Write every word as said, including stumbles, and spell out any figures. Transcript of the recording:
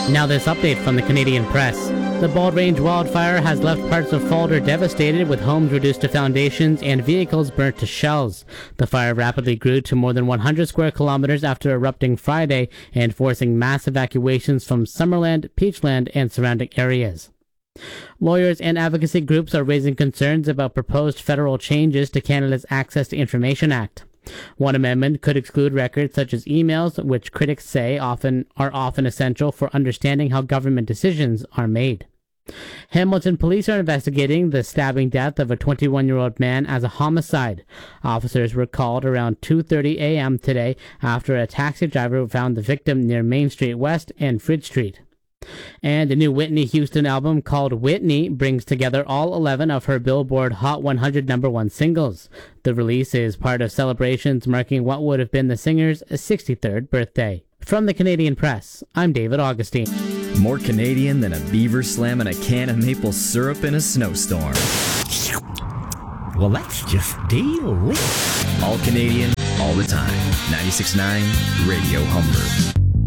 Now this update from the Canadian Press. The Bald Range wildfire has left parts of Falder devastated, with homes reduced to foundations and vehicles burnt to shells. The fire rapidly grew to more than one hundred square kilometers after erupting Friday and forcing mass evacuations from Summerland, Peachland, and surrounding areas. Lawyers and advocacy groups are raising concerns about proposed federal changes to Canada's Access to Information Act. One amendment could exclude records such as emails, which critics say often are often essential for understanding how government decisions are made. Hamilton police are investigating the stabbing death of a twenty-one-year-old man as a homicide. Officers were called around two thirty a.m. today after a taxi driver found the victim near Main Street West and Fridge Street. And the new Whitney Houston album called Whitney brings together all eleven of her Billboard Hot one hundred number one singles. The release is part of celebrations marking what would have been the singer's sixty-third birthday. From the Canadian Press, I'm David Augustine. More Canadian than a beaver slamming a can of maple syrup in a snowstorm. Well, that's just delicious. All Canadian, all the time. ninety-six point nine Radio Humber.